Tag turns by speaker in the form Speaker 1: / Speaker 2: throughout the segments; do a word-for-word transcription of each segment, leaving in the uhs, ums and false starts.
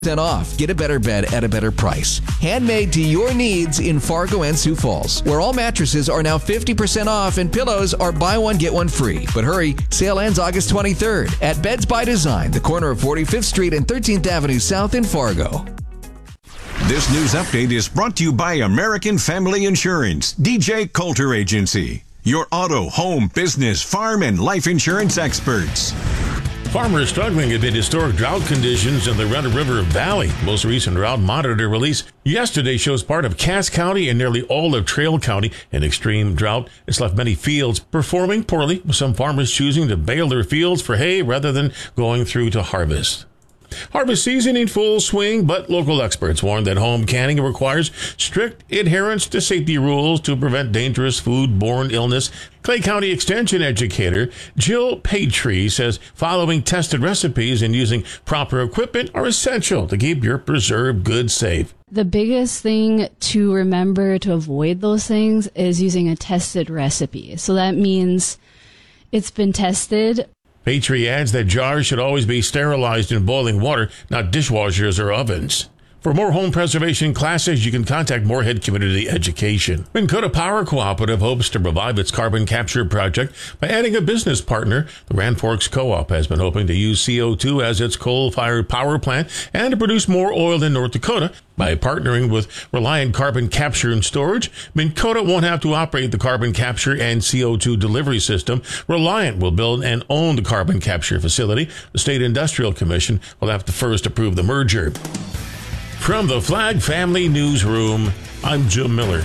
Speaker 1: Then off. Get a better bed at a better price. Handmade to your needs in Fargo and Sioux Falls, where all mattresses are now fifty percent off and pillows are buy one, get one free. But hurry, sale ends August twenty-third at Beds by Design, the corner of forty-fifth Street and thirteenth Avenue South in Fargo.
Speaker 2: This news update is brought to you by American Family Insurance, D J Coulter Agency, your auto, home, business, farm, and life insurance experts.
Speaker 3: Farmers struggling amid historic drought conditions in the Red River Valley. Most recent drought monitor release yesterday shows part of Cass County and nearly all of Trail County in extreme drought. It's left many fields performing poorly, with some farmers choosing to bale their fields for hay rather than going through to harvest. Harvest season in full swing, but local experts warn that home canning requires strict adherence to safety rules to prevent dangerous food-borne illness. Clay County Extension educator Jill Patry says following tested recipes and using proper equipment are essential to keep your preserved goods safe.
Speaker 4: The biggest thing to remember to avoid those things is using a tested recipe. So that means it's been tested.
Speaker 3: Patry adds that jars should always be sterilized in boiling water, not dishwashers or ovens. For more home preservation classes, you can contact Moorhead Community Education. Minn Kota Power Cooperative hopes to revive its carbon capture project by adding a business partner. The Rand Forks Co-op has been hoping to use C O two as its coal-fired power plant and to produce more oil in North Dakota. By partnering with Reliant Carbon Capture and Storage, Minn Kota won't have to operate the carbon capture and C O two delivery system. Reliant will build and own the carbon capture facility. The State Industrial Commission will have to first approve the merger. From the Flag Family Newsroom, I'm Jim Miller.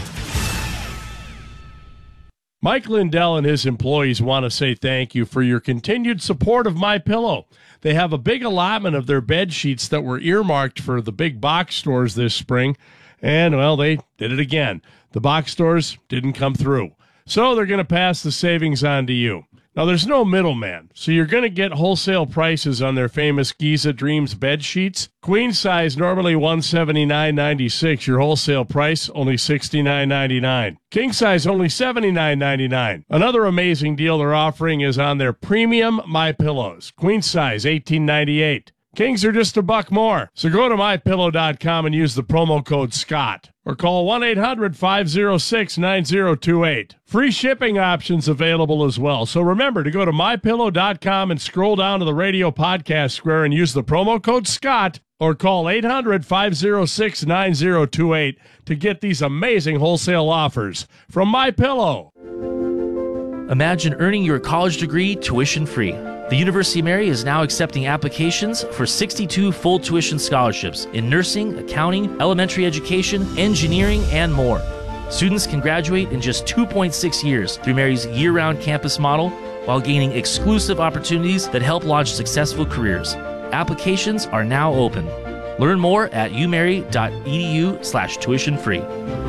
Speaker 5: Mike Lindell and his employees want to say thank you for your continued support of MyPillow. They have a big allotment of their bed sheets that were earmarked for the big box stores this spring, and, well, they did it again. The box stores didn't come through, so they're going to pass the savings on to you. Now, there's no middleman, so you're going to get wholesale prices on their famous Giza Dreams bed sheets. Queen size, normally one hundred seventy-nine dollars and ninety-six cents. Your wholesale price, only sixty-nine dollars and ninety-nine cents. King size, only seventy-nine dollars and ninety-nine cents. Another amazing deal they're offering is on their premium MyPillows. Queen size, eighteen dollars and ninety-eight cents. Kings are just a buck more. So go to my pillow dot com and use the promo code SCOTT. Or call one eight hundred five oh six nine oh two eight. Free shipping options available as well. So remember to go to my pillow dot com and scroll down to the radio podcast square and use the promo code SCOTT. Or call eight hundred five oh six nine oh two eight to get these amazing wholesale offers from MyPillow.
Speaker 6: Imagine earning your college degree tuition-free. The University of Mary is now accepting applications for sixty-two full tuition scholarships in nursing, accounting, elementary education, engineering, and more. Students can graduate in just two point six years through Mary's year-round campus model while gaining exclusive opportunities that help launch successful careers. Applications are now open. Learn more at u mary dot e d u slash tuition free.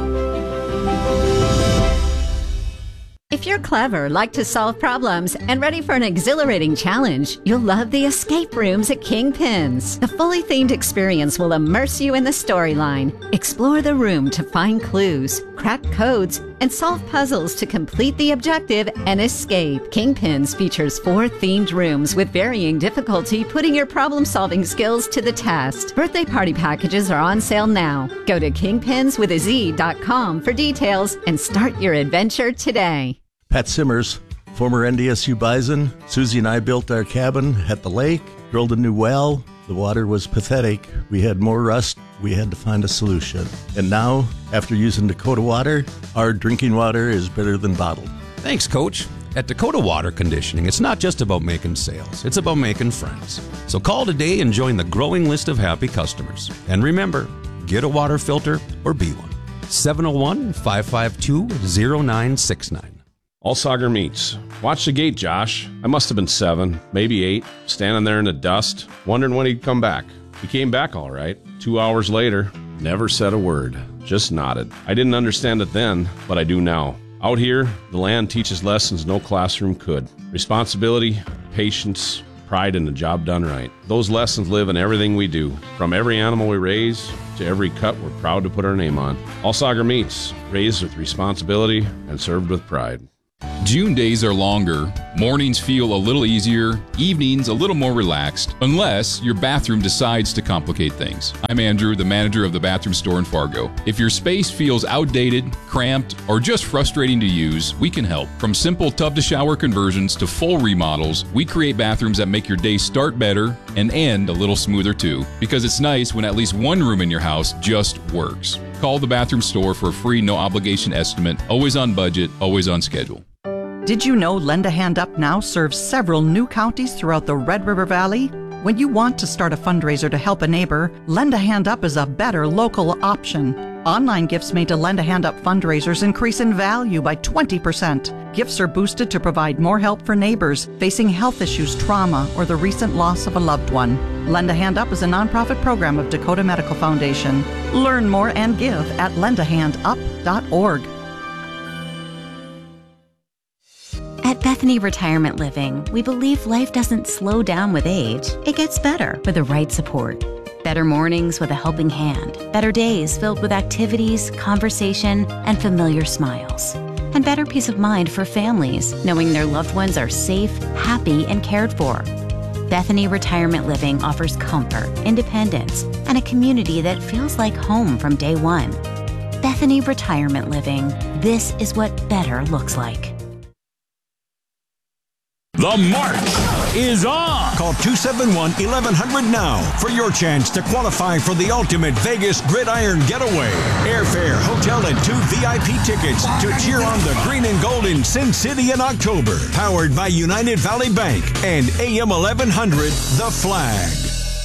Speaker 7: If you're clever, like to solve problems, and ready for an exhilarating challenge, you'll love the escape rooms at Kingpins. The fully themed experience will immerse you in the storyline. Explore the room to find clues, crack codes, and solve puzzles to complete the objective and escape. Kingpins features four themed rooms with varying difficulty, putting your problem-solving skills to the test. Birthday party packages are on sale now. Go to kingpins with a z dot com for details and start your adventure today.
Speaker 8: Pat Simmers, former N D S U Bison. Susie and I built our cabin at the lake, drilled a new well. The water was pathetic. We had more rust. We had to find a solution. And now, after using Dakota Water, our drinking water is better than bottled.
Speaker 9: Thanks, Coach. At Dakota Water Conditioning, it's not just about making sales. It's about making friends. So call today and join the growing list of happy customers. And remember, get a water filter or be one. seven oh one, five five two, oh nine six nine.
Speaker 10: Allsager Meats. Watch the gate, Josh. I must have been seven, maybe eight, standing there in the dust, wondering when he'd come back. He came back all right. Two hours later, never said a word, just nodded. I didn't understand it then, but I do now. Out here, the land teaches lessons no classroom could. Responsibility, patience, pride in the job done right. Those lessons live in everything we do, from every animal we raise to every cut we're proud to put our name on. Allsager Meats, raised with responsibility and served with pride.
Speaker 11: June days are longer, mornings feel a little easier, evenings a little more relaxed, unless your bathroom decides to complicate things. I'm Andrew, the manager of the bathroom store in Fargo. If your space feels outdated, cramped, or just frustrating to use, we can help. From simple tub-to-shower conversions to full remodels, we create bathrooms that make your day start better and end a little smoother too, because it's nice when at least one room in your house just works. Call the bathroom store for a free no-obligation estimate, always on budget, always on schedule.
Speaker 12: Did you know Lend a Hand Up now serves several new counties throughout the Red River Valley? When you want to start a fundraiser to help a neighbor, Lend a Hand Up is a better local option. Online gifts made to Lend a Hand Up fundraisers increase in value by twenty percent. Gifts are boosted to provide more help for neighbors facing health issues, trauma, or the recent loss of a loved one. Lend a Hand Up is a nonprofit program of Dakota Medical Foundation. Learn more and give at lend a hand up dot org.
Speaker 13: At Bethany Retirement Living, we believe life doesn't slow down with age. It gets better with the right support. Better mornings with a helping hand. Better days filled with activities, conversation, and familiar smiles. And better peace of mind for families, knowing their loved ones are safe, happy, and cared for. Bethany Retirement Living offers comfort, independence, and a community that feels like home from day one. Bethany Retirement Living. This is what better looks like.
Speaker 2: The march is on. Call two seven one, eleven hundred now for your chance to qualify for the ultimate Vegas Gridiron Getaway. Airfare, hotel, and two V I P tickets to cheer on the green and gold in Sin City in October. Powered by United Valley Bank and A M eleven hundred, The Flag.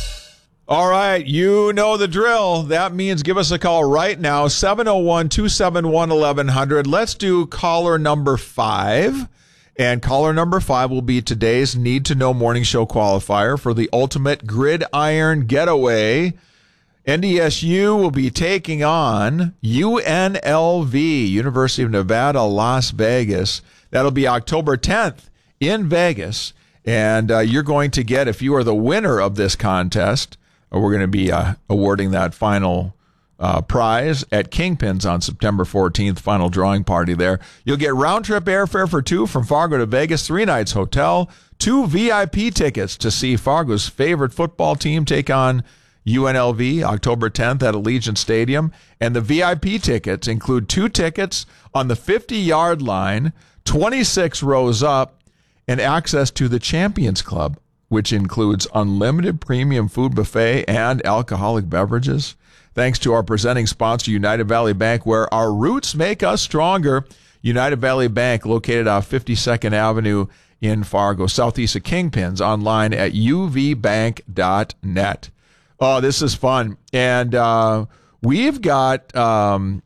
Speaker 14: All right, you know the drill. That means give us a call right now, seven oh one, two seven one, eleven hundred. Let's do caller number five. And caller number five will be today's Need to Know Morning Show qualifier for the ultimate Gridiron Getaway. N D S U will be taking on U N L V, University of Nevada, Las Vegas. That'll be October tenth in Vegas. And uh, you're going to get, if you are the winner of this contest, we're going to be uh, awarding that final Uh, prize at Kingpins on September fourteenth, final drawing party there. You'll get round-trip airfare for two from Fargo to Vegas, three nights hotel, two V I P tickets to see Fargo's favorite football team take on U N L V October tenth at Allegiant Stadium. And the V I P tickets include two tickets on the fifty-yard line, twenty-six rows up, and access to the Champions Club, which includes unlimited premium food buffet and alcoholic beverages. Thanks to our presenting sponsor, United Valley Bank, where our roots make us stronger. United Valley Bank, located off fifty-second Avenue in Fargo, southeast of Kingpins, online at u v bank dot net. Oh, this is fun. And uh, we've got, um,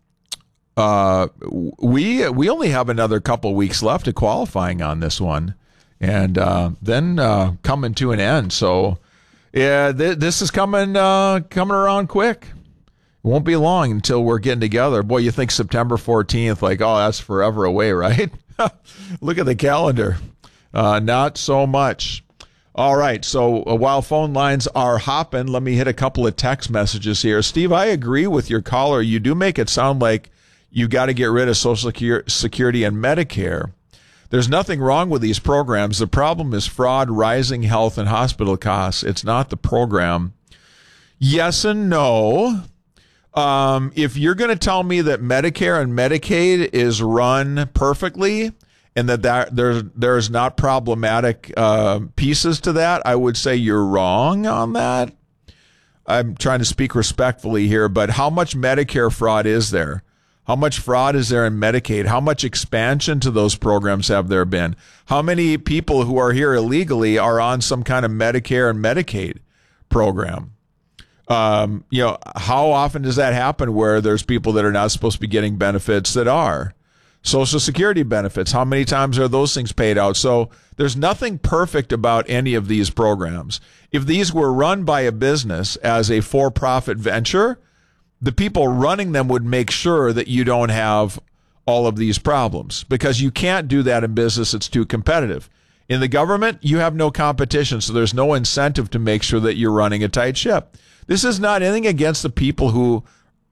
Speaker 14: uh, we we only have another couple weeks left of qualifying on this one. And uh, then uh, coming to an end. So, yeah, th- this is coming uh, coming around quick. Won't be long until we're getting together. Boy, you think September fourteenth, like, oh, that's forever away, right? Look at the calendar. Uh, not so much. All right, so uh, while phone lines are hopping, let me hit a couple of text messages here. Steve, I agree with your caller. You do make it sound like you got to get rid of Social Security and Medicare. There's nothing wrong with these programs. The problem is fraud, rising health, and hospital costs. It's not the program. Yes and no. Um, if you're going to tell me that Medicare and Medicaid is run perfectly and that, that there's, there's not problematic uh, pieces to that, I would say you're wrong on that. I'm trying to speak respectfully here, but how much Medicare fraud is there? How much fraud is there in Medicaid? How much expansion to those programs have there been? How many people who are here illegally are on some kind of Medicare and Medicaid program? Um, you know, how often does that happen where there's people that are not supposed to be getting benefits that are? Social Security benefits, how many times are those things paid out? So there's nothing perfect about any of these programs. If these were run by a business as a for-profit venture, the people running them would make sure that you don't have all of these problems, because you can't do that in business. It's too competitive. In the government, you have no competition, so there's no incentive to make sure that you're running a tight ship. This is not anything against the people who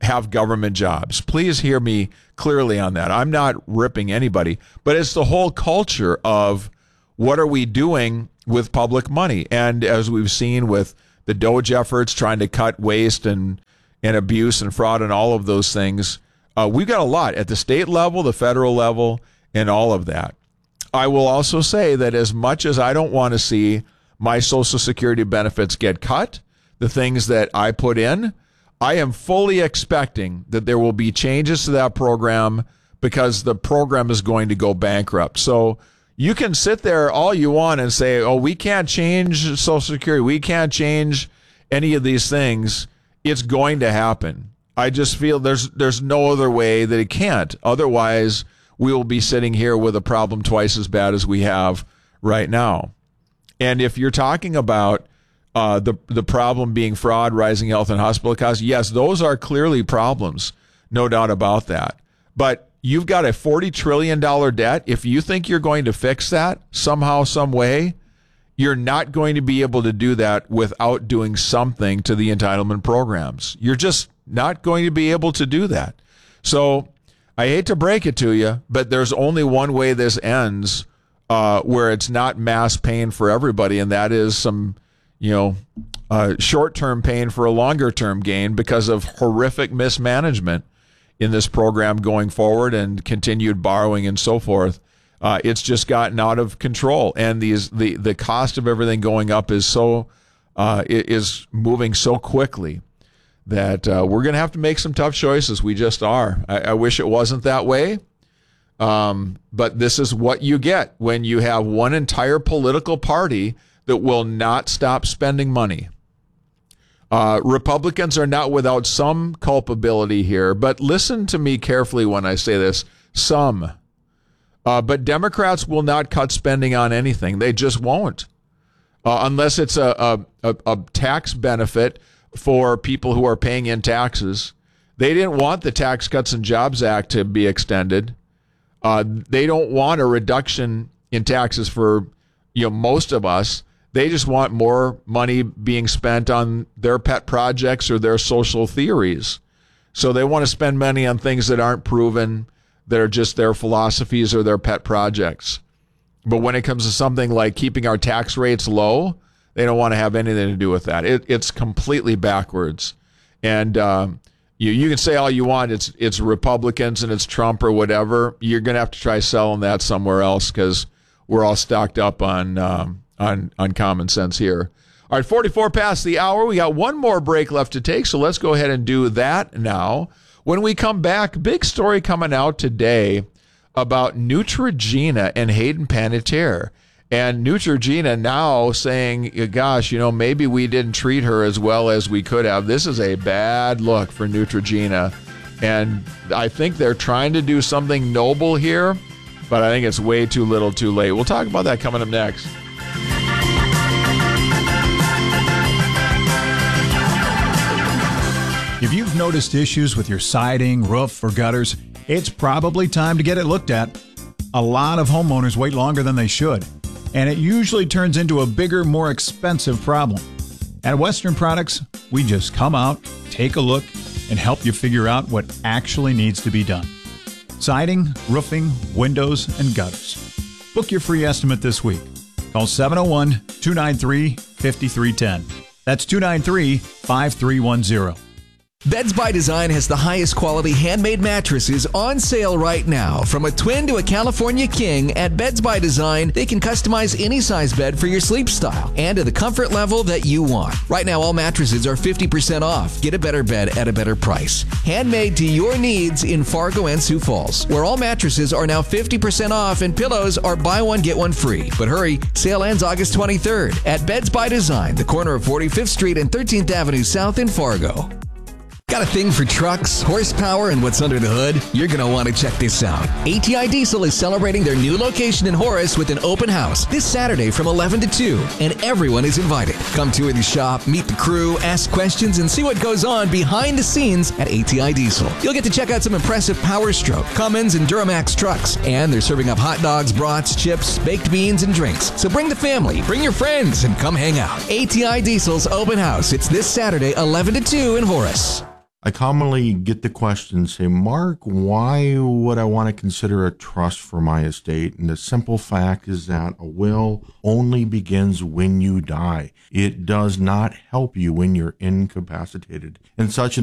Speaker 14: have government jobs. Please hear me clearly on that. I'm not ripping anybody, but it's the whole culture of what are we doing with public money? And as we've seen with the DOGE efforts trying to cut waste and, and abuse and fraud and all of those things, uh, we've got a lot at the state level, the federal level, and all of that. I will also say that as much as I don't want to see my Social Security benefits get cut, the things that I put in, I am fully expecting that there will be changes to that program because the program is going to go bankrupt. So you can sit there all you want and say, oh, we can't change Social Security. We can't change any of these things. It's going to happen. I just feel there's there's no other way that it can't. Otherwise, we will be sitting here with a problem twice as bad as we have right now. And if you're talking about uh, the the problem being fraud, rising health and hospital costs, yes, those are clearly problems, no doubt about that. But you've got a forty trillion dollars debt. If you think you're going to fix that somehow, some way, you're not going to be able to do that without doing something to the entitlement programs. You're just not going to be able to do that. So I hate to break it to you, but there's only one way this ends uh, where it's not mass pain for everybody, and that is some, you know, uh, short-term pain for a longer-term gain because of horrific mismanagement in this program going forward and continued borrowing and so forth. Uh, it's just gotten out of control, and these the the cost of everything going up is so uh, is moving so quickly that uh, we're going to have to make some tough choices. We just are. I, I wish it wasn't that way, um, but this is what you get when you have one entire political party that will not stop spending money. Uh, Republicans are not without some culpability here, but listen to me carefully when I say this. Some. Uh, but Democrats will not cut spending on anything. They just won't. Uh, unless it's a, a, a tax benefit for people who are paying in taxes. They didn't want the Tax Cuts and Jobs Act to be extended. Uh, they don't want a reduction in taxes for, you know, most of us. They just want more money being spent on their pet projects or their social theories. So they want to spend money on things that aren't proven, that are just their philosophies or their pet projects. But when it comes to something like keeping our tax rates low, they don't want to have anything to do with that. It, it's completely backwards. And um, you, you can say all you want, it's it's Republicans and it's Trump or whatever. You're going to have to try selling that somewhere else because we're all stocked up on, um, on, on common sense here. All right, forty-four past the hour. We got one more break left to take, so let's go ahead and do that now. When we come back, big story coming out today about Neutrogena and Hayden Panettiere. And Neutrogena now saying, gosh, you know, maybe we didn't treat her as well as we could have. This is a bad look for Neutrogena. And I think they're trying to do something noble here, but I think it's way too little too late. We'll talk about that coming up next.
Speaker 15: If you've noticed issues with your siding, roof, or gutters, it's probably time to get it looked at. A lot of homeowners wait longer than they should, and it usually turns into a bigger, more expensive problem. At Western Products, we just come out, take a look, and help you figure out what actually needs to be done. Siding, roofing, windows, and gutters. Book your free estimate this week. Call seven oh one, two nine three, five three one zero. That's two nine three, five three one zero.
Speaker 1: Beds by Design has the highest quality handmade mattresses on sale right now. From a twin to a California king, at Beds by Design, they can customize any size bed for your sleep style and to the comfort level that you want. Right now, all mattresses are fifty percent off. Get a better bed at a better price. Handmade to your needs in Fargo and Sioux Falls, where all mattresses are now fifty percent off and pillows are buy one, get one free. But hurry, sale ends August twenty-third at Beds by Design, the corner of forty-fifth Street and thirteenth Avenue South in Fargo. Got a thing for trucks, horsepower, and what's under the hood? You're going to want to check this out. A T I Diesel is celebrating their new location in Horace with an open house this Saturday from eleven to two, and everyone is invited. Come tour the shop, meet the crew, ask questions, and see what goes on behind the scenes at A T I Diesel. You'll get to check out some impressive Power Stroke, Cummins, and Duramax trucks, and they're serving up hot dogs, brats, chips, baked beans, and drinks. So bring the family, bring your friends, and come hang out. A T I Diesel's open house. It's this Saturday, eleven to two in Horace.
Speaker 16: I commonly get the question, say, Mark, why would I want to consider a trust for my estate? And the simple fact is that a will only begins when you die. It does not help you when you're incapacitated. And such an